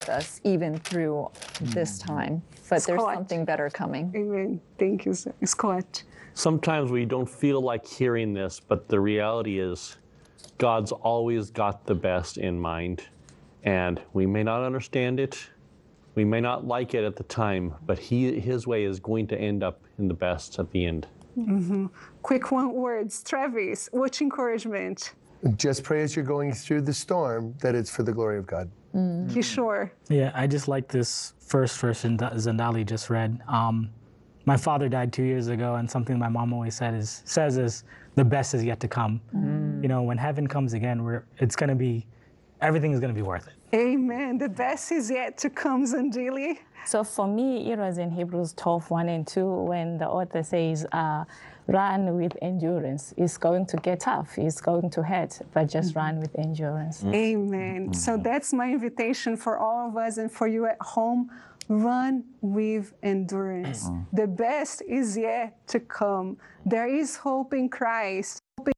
us even through this time. But there's Scott. something better coming. Amen. Thank you, Scott. Sometimes we don't feel like hearing this, but the reality is God's always got the best in mind. And we may not understand it, we may not like it at the time, but His way is going to end up in the best at the end. Mm-hmm. Quick one words. Travis, what encouragement? Just pray as you're going through the storm that it's for the glory of God. Kishore. Yeah, I just like this first verse Zandali just read. My father died 2 years ago, and something my mom always says is the best is yet to come. You know, when heaven comes again, everything is going to be worth it. Amen. The best is yet to come, Zandili. So for me, it was in Hebrews 12:1-2, when the author says, run with endurance. It's going to get tough. It's going to hurt, but just run with endurance. Amen. So that's my invitation for all of us and for you at home. Run with endurance. The best is yet to come. There is hope in Christ.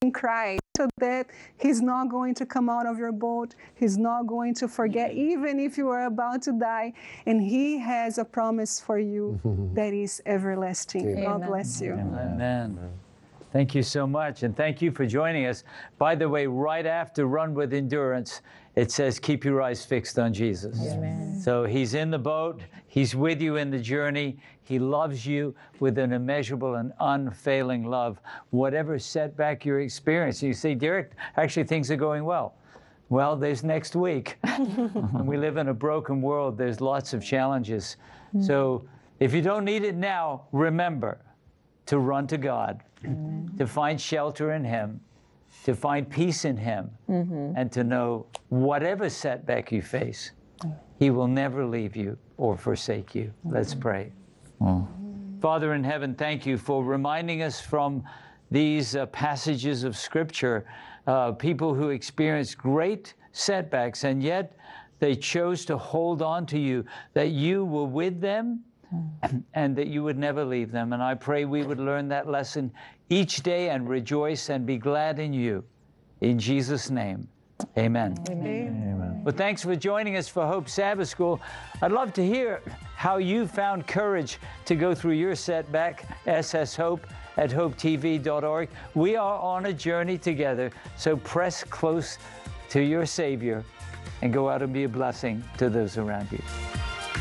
So that He's not going to come out of your boat. He's not going to forget, even if you are about to die. And He has a promise for you that is everlasting. Amen. God bless you. Amen. Thank you so much, and thank you for joining us. By the way, right after Run with Endurance, it says, keep your eyes fixed on Jesus. Amen. So He's in the boat. He's with you in the journey. He loves you with an immeasurable and unfailing love. Whatever setback you're experiencing, you say, Derek, actually things are going well. Well, there's next week. We live in a broken world. There's lots of challenges. So if you don't need it now, remember to run to God, to find shelter in Him, to find peace in Him, and to know whatever setback you face, He will never leave you or forsake you. Let's pray. Father in heaven, thank you for reminding us from these passages of Scripture, people who experienced great setbacks, and yet they chose to hold on to you, that you were with them and that you would never leave them. And I pray we would learn that lesson each day and rejoice and be glad in you. In Jesus' name, amen. Amen. Well, thanks for joining us for Hope Sabbath School. I'd love to hear how you found courage to go through your setback. sshope@hopetv.org. We are on a journey together, so press close to your Savior and go out and be a blessing to those around you.